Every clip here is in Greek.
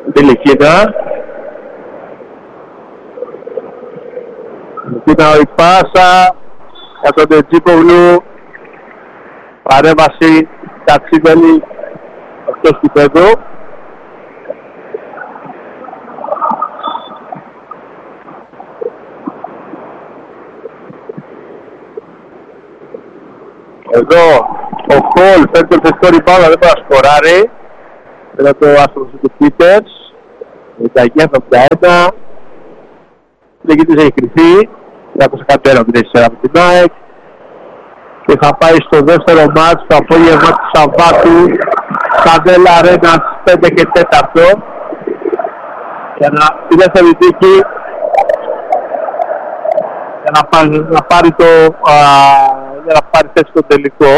Τηλικίνα. Τηλικίνα η πάσα για τον Τετζίπογλου. Παρέμβαση Κατσίπελη εκτός του πέντου. Εδώ ο Χολ φέρνει το θετικό rebound, δεν μπορεί να σκοράρει. Μετά το άστρος του Πίτερς. 79-71. Δεν κοιτούσε έχει κρυφθεί. Δεν άκουσα κάποιο ένα την από την ΑΕΚ. Και θα πάει στο δεύτερο μάτς το απόγευμα του Σαββάτου. Καντέλα Αρένα 5 και 4. Για τη δεύτερη δίκη. Για να πάρει το... για να πάρει θέση στο τελικό.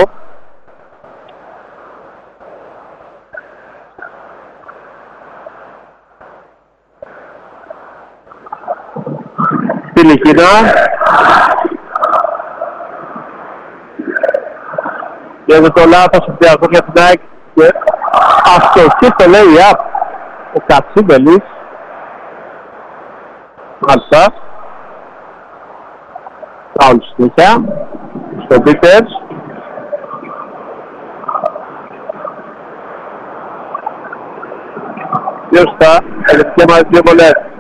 Τηλικίνα. Γίνεται το λάθος συνδυασμό για την ΑΕΚ και αστοχή στο lay-up ο Κατσίμπελης. Μάλιστα. Φάουλ συνέχεια στον Πίτερς. Δύο στα, ελευθερία μαζί δύο βολές.